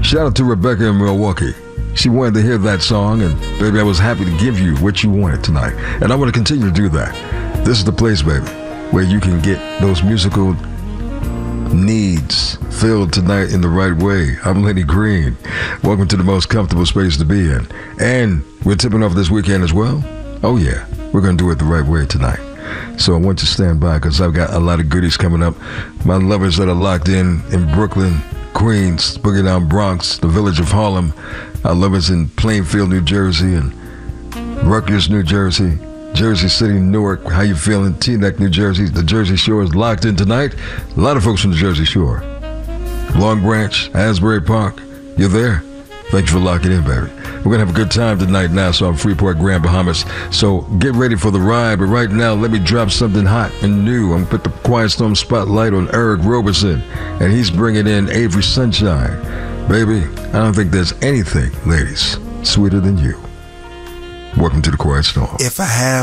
Shout out to Rebecca in Milwaukee. She wanted to hear that song, and baby, I was happy to give you what you wanted tonight. And I want to continue to do that. This is the place, baby, where you can get those musical needs filled tonight in the right way. I'm Lenny Green. Welcome to the most comfortable space to be in. And we're tipping off this weekend as well. Oh yeah, we're going to do it the right way tonight. So I want you to stand by because I've got a lot of goodies coming up. My lovers that are locked in Brooklyn, Queens, Boogie Down Bronx, the village of Harlem. Our lovers in Plainfield, New Jersey, and Rutgers, New Jersey, Jersey City, Newark. How you feeling? Teaneck, New Jersey. The Jersey Shore is locked in tonight. A lot of folks from the Jersey Shore. Long Branch, Asbury Park. You're there. Thanks for locking in, baby. We're going to have a good time tonight now, so I'm Freeport, Grand Bahamas. So get ready for the ride. But right now, let me drop something hot and new. I'm going to put the Quiet Storm spotlight on Eric Roberson, and he's bringing in Avery Sunshine. Baby, I don't think there's anything, ladies, sweeter than you. Welcome to the Quiet Storm. If I have